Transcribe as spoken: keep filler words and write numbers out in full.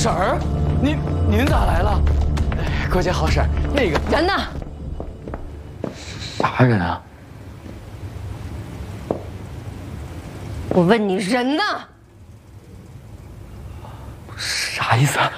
婶儿，您您咋来了？哎，过节好婶儿，那个人呢？ 啥人啊？ 我问你人呢？ 啥意思啊？